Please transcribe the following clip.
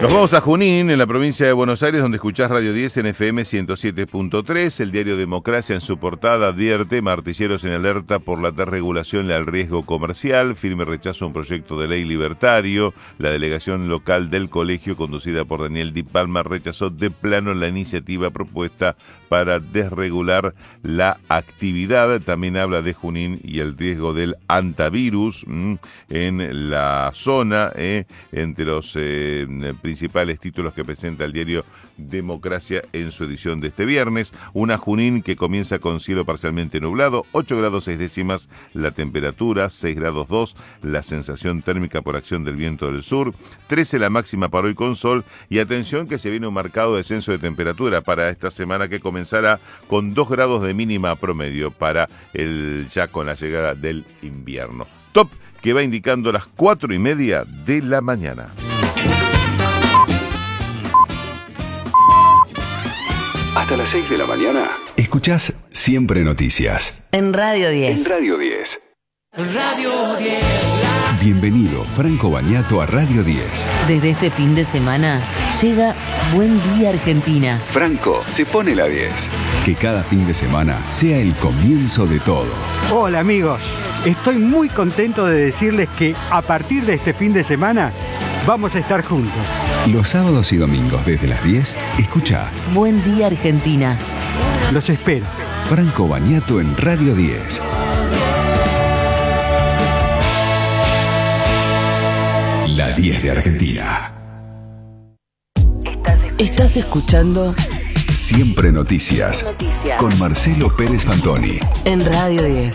Nos vamos a Junín, en la provincia de Buenos Aires, donde escuchás Radio 10 en FM 107.3. El diario Democracia en su portada advierte: martilleros en alerta por la desregulación y el riesgo comercial. Firme rechazo a un proyecto de ley libertario. La delegación local del colegio, conducida por Daniel Di Palma, rechazó de plano la iniciativa propuesta para desregular la actividad. También habla de Junín y el riesgo del antivirus en la zona, entre los principales títulos que presenta el diario Democracia en su edición de este viernes. Una Junín que comienza con cielo parcialmente nublado, 8 grados 6 décimas la temperatura, 6 grados 2 la sensación térmica por acción del viento del sur, 13 la máxima para hoy con sol, y atención que se viene un marcado descenso de temperatura para esta semana, que comenzará con 2 grados de mínima promedio para ya con la llegada del invierno. Top que va indicando las 4:30 de la mañana. Hasta las 6 de la mañana, escuchás Siempre Noticias. En Radio 10. En Radio 10. Radio 10. Bienvenido, Franco Bagnato, a Radio 10. Desde este fin de semana llega Buen Día Argentina. Franco se pone la 10. Que cada fin de semana sea el comienzo de todo. Hola amigos, estoy muy contento de decirles que a partir de este fin de semana vamos a estar juntos. Los sábados y domingos desde las 10, escucha Buen Día Argentina. Los espero. Franco Bagnato en Radio 10. La 10 de Argentina. Estás escuchando Siempre Noticias. Con Marcelo Pérez Fantoni. En Radio 10.